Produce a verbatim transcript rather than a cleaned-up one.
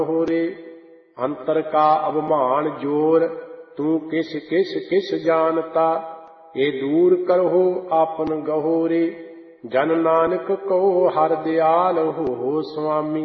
होरे। अंतर का अवमान जोर, तू किस किस किस जानता। ये दूर करहो आपन गहोरे। जन नानक कहो हर दयाल हो स्वामी।